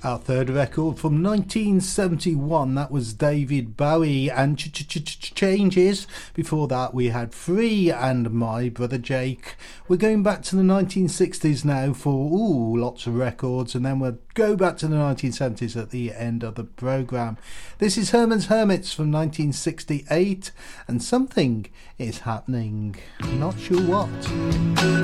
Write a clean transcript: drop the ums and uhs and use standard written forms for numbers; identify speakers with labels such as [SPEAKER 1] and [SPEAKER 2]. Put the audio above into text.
[SPEAKER 1] Our third record from 1971, that was David Bowie and Changes. Before that we had Free and My Brother Jake. We're going back to the 1960s now for lots of records, and then we'll go back to the 1970s at the end of the programme. This is Herman's Hermits from 1968, and Something Is Happening. Not sure what.